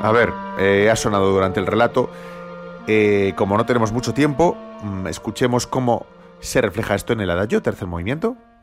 A ver, ha sonado durante el relato. Como no tenemos mucho tiempo, escuchemos cómo se refleja esto en el adagio, tercer movimiento.